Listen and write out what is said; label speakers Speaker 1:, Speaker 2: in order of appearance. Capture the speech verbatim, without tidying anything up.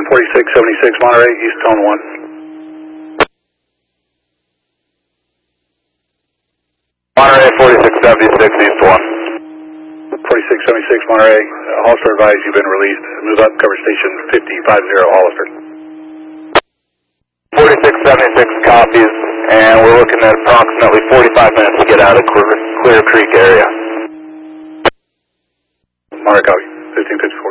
Speaker 1: forty-six seventy-six Monterey, East Tone one.
Speaker 2: Monterey forty-six seventy-six, East one.
Speaker 1: forty-six seventy-six Monterey, uh, Hollister advised you've been released. Move up, cover station fifty-five zero Hollister.
Speaker 2: forty-six seventy-six copies, and we're looking at approximately forty-five minutes to get out of Clear, Clear Creek area.
Speaker 1: Monterey copy, fifteen fifty-four.